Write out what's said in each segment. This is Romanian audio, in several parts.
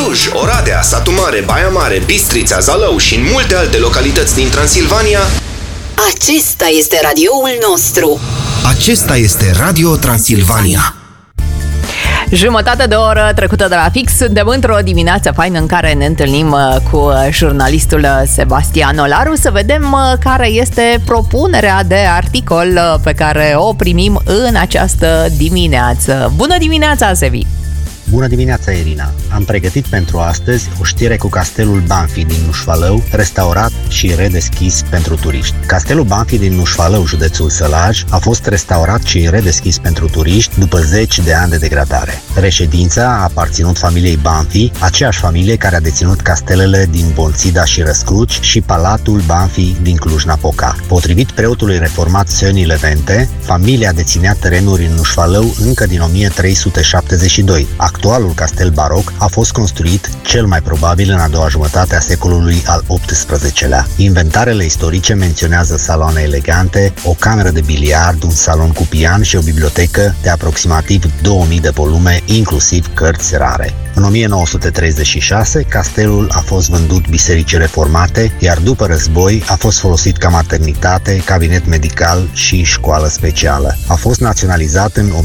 Cluj, Oradea, Satu Mare, Baia Mare, Bistrița, Zalău și în multe alte localități din Transilvania. Acesta este radioul nostru. Acesta este Radio Transilvania. Jumătate de oră trecută de la fix. Suntem într-o dimineață faină în care ne întâlnim cu jurnalistul Sebastian Olaru să vedem care este propunerea de articol pe care o primim în această dimineață. Bună dimineața, Sebi! Bună dimineața, Irina! Am pregătit pentru astăzi o știre cu Castelul Banfi din Nușfalău, restaurat și redeschis pentru turiști. Castelul Banfi din Nușfalău, județul Sălaj, a fost restaurat și redeschis pentru turiști după 10 de ani de degradare. Reședința a aparținut familiei Banfi, aceeași familie care a deținut castelele din Bonțida și Răscruci și Palatul Banfi din Cluj-Napoca. Potrivit preotului reformat Söni Levente, familia deținea terenuri în Nușfalău încă din 1372. Actualul castel baroc a fost construit cel mai probabil în a doua jumătate a secolului al XVIII-lea. Inventarele istorice menționează saloane elegante, o cameră de biliard, un salon cu pian și o bibliotecă de aproximativ 2000 de volume, inclusiv cărți rare. În 1936, castelul a fost vândut bisericii reformate, iar după război a fost folosit ca maternitate, cabinet medical și școală specială. A fost naționalizat în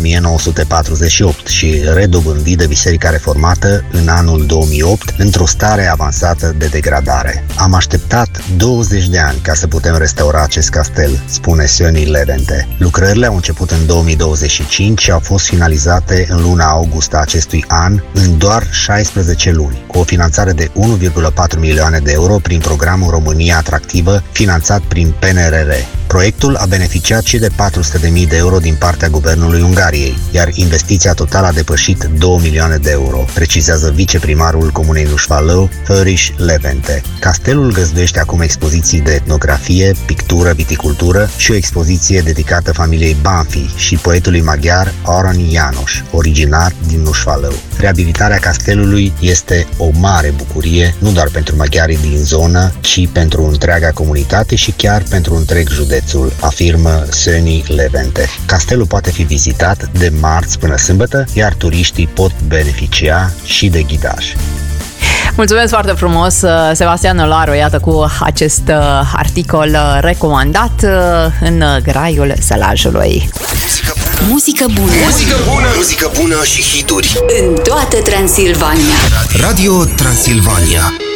1948 și redobândit de Biserica Reformată în anul 2008, într-o stare avansată de degradare. Am așteptat 20 de ani ca să putem restaura acest castel, spune Söni Levente. Lucrările au început în 2025 și au fost finalizate în luna august a acestui an, în doar 16 luni, cu o finanțare de 1,4 milioane de euro prin programul România Atractivă, finanțat prin PNRR. Proiectul a beneficiat și de 400.000 de euro din partea Guvernului Ungariei, iar investiția totală a depășit 2 milioane de euro, precizează viceprimarul Comunei Nușfalău, Făriș Levente. Castelul găzduiește acum expoziții de etnografie, pictură, viticultură și o expoziție dedicată familiei Banfi și poetului maghiar Aron János, originar din Nușfalău. Reabilitarea castelului este o mare bucurie, nu doar pentru maghiarii din zonă, ci pentru întreaga comunitate și chiar pentru întreg județul, afirmă Söni Levente. Castelul poate fi vizitat de marți până sâmbătă, iar turiștii pot beneficia și de ghidaj. Mulțumesc foarte frumos, Sebastian Olaru, iată cu acest articol recomandat în graiul Sălajului. Muzică bună. Muzică bună, muzică bună și hituri În toată Transilvania. Radio Transilvania.